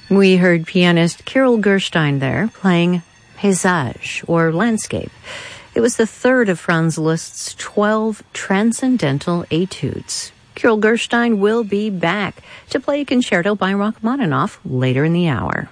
We heard pianist Kirill Gerstein there playing Paysage, or Landscape. It was the third of Franz Liszt's 12 transcendental etudes. Kirill Gerstein will be back to play a concerto by Rachmaninoff later in the hour.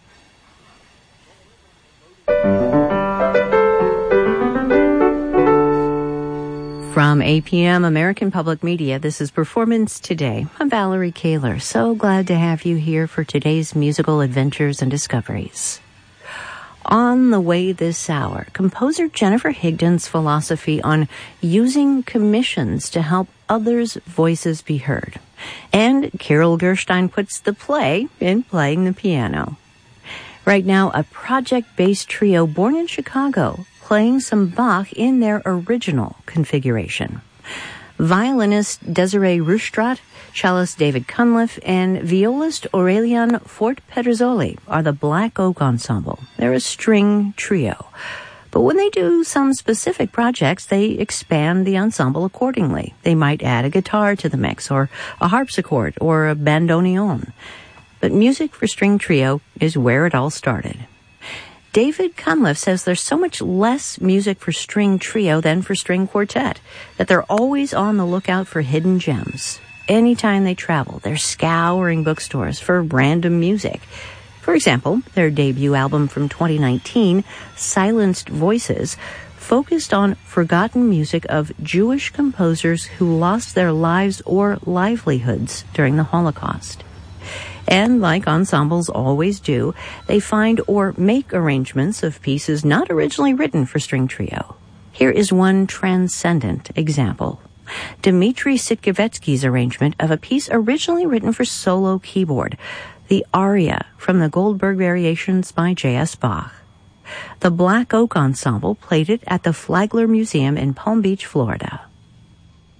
From APM American Public Media, this is Performance Today. I'm Valerie Kaler. So glad to have you here for today's musical adventures and discoveries. On the way this hour, composer Jennifer Higdon's philosophy on using commissions to help others' voices be heard. And Kirill Gerstein puts the play in playing the piano. Right now, a project-based trio born in Chicago, playing some Bach in their original configuration. Violinist Desiree Rustrat, cellist David Cunliffe, and violist Aurelian Fort Pedersoli are the Black Oak Ensemble. They're a string trio. But when they do some specific projects, they expand the ensemble accordingly. They might add a guitar to the mix, or a harpsichord, or a bandoneon. But music for string trio is where it all started. David Cunliffe says there's so much less music for string trio than for string quartet, that they're always on the lookout for hidden gems. Anytime they travel, they're scouring bookstores for random music. For example, their debut album from 2019, Silenced Voices, focused on forgotten music of Jewish composers who lost their lives or livelihoods during the Holocaust. And like ensembles always do, they find or make arrangements of pieces not originally written for string trio. Here is one transcendent example. Dmitri Sitkevetsky's arrangement of a piece originally written for solo keyboard, the aria from the Goldberg Variations by J.S. Bach. The Black Oak Ensemble played it at the Flagler Museum in Palm Beach, Florida.